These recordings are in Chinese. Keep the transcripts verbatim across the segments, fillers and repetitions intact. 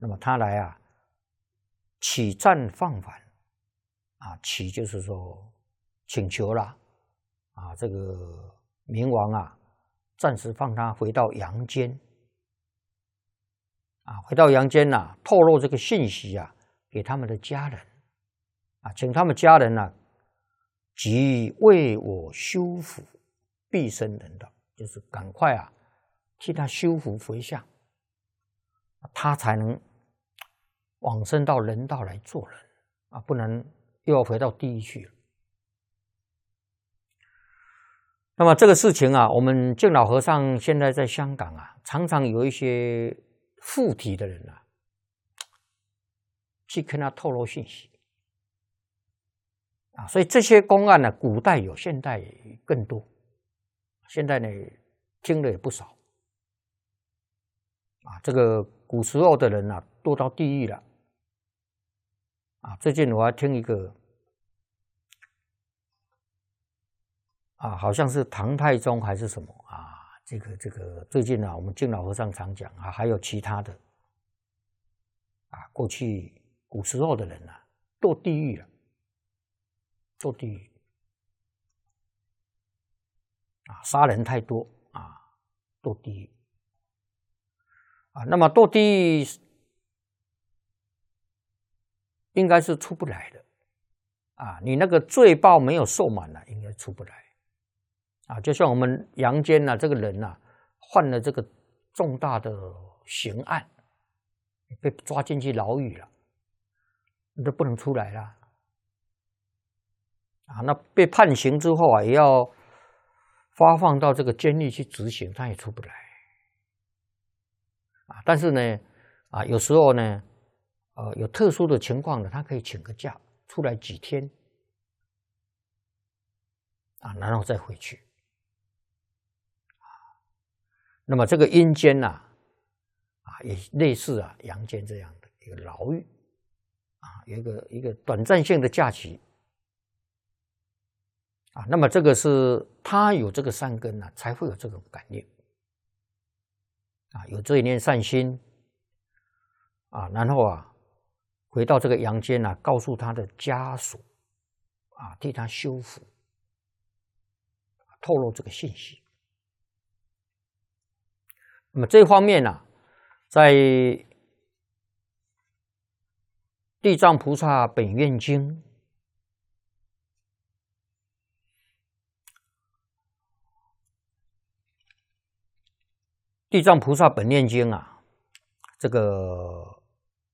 那么他来啊，起暂放返啊，起就是说请求啦啊，这个冥王啊，暂时放他回到阳间啊，回到阳间呐、啊，透露这个信息啊给他们的家人啊，请他们家人呢、啊，即为我修福毕生人道，就是赶快啊替他修福回向，他才能往生到人道来做人啊，不然又要回到地狱去了。那么这个事情啊，我们敬老和尚现在在香港啊，常常有一些附体的人啊，去跟他透露信息啊，所以这些公案呢，古代有，现代更多。现在呢，听了也不少啊。这个古时候的人啊，堕到地狱了啊。最近我还听一个啊，好像是唐太宗还是什么啊？这个这个最近啊，我们敬老和尚常讲啊，还有其他的啊，过去古时候的人啊，堕地狱了，堕地狱啊，杀人太多啊，堕地狱啊。那么堕地狱应该是出不来的啊，你那个罪报没有受满了，应该出不来。啊，就像我们阳间呐、啊，这个人呐、啊，犯了这个重大的刑案，被抓进去牢狱了，你都不能出来了。啊，那被判刑之后啊，也要发放到这个监狱去执行，他也出不来。啊，但是呢，啊，有时候呢，呃，有特殊的情况呢，他可以请个假出来几天，啊，然后再回去。那么这个阴间呐、啊，啊，也类似啊阳间这样的一个牢狱，啊，有一个一个短暂性的假期，啊，那么这个是他有这个善根呢、啊，才会有这种感应，啊，有这一念善心，啊，然后啊，回到这个阳间啊，告诉他的家属，啊，替他修福，透露这个信息。那么这方面呢、啊，在《地藏菩萨本愿经》《地藏菩萨本愿经》啊，这个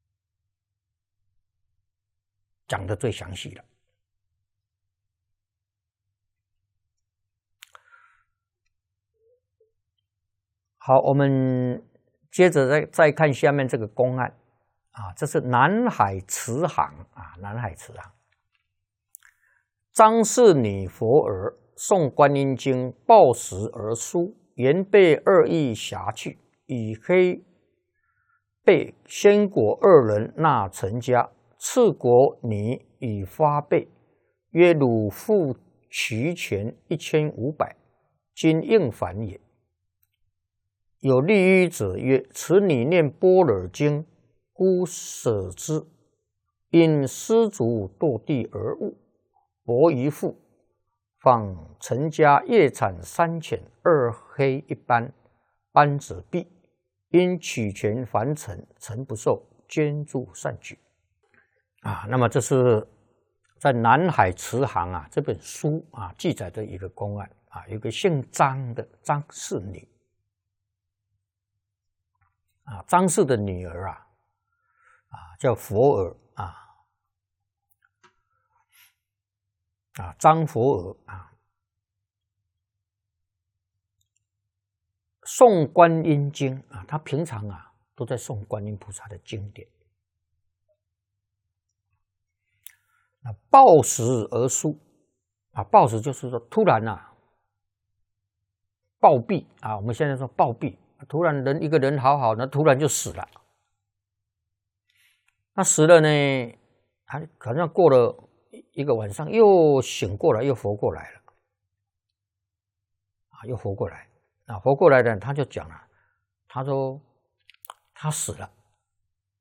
讲的最详细了。好，我们接着再再看下面这个公案啊，这是南海慈航啊，南海慈航。张氏女佛儿诵观音经，抱石而书，言被二意辖去，以黑被先国二人纳陈家，次国女以发备，曰汝付齐全一千五百，今应还也。有利于者曰：此女念般若经，故舍之。因失足堕地而误，薄一父，访陈家夜产三浅，二黑一斑，斑者毙。因取权凡尘，尘不受，捐助善举。啊，那么这是在《南海慈航》啊这本书啊记载的一个公案啊，有一个姓张的张氏女。啊，张氏的女儿啊，啊叫佛儿啊，啊张佛儿啊，诵观音经啊，他平常啊都在诵观音菩萨的经典。啊，抱石而书啊，抱石就是说突然啊暴毙啊，我们现在说暴毙。突然人一个人好好的，突然就死了。那死了呢，他好像过了一个晚上，又醒过来，又活过来了。啊，又活过来。啊，活过来的他就讲了，他说他死了，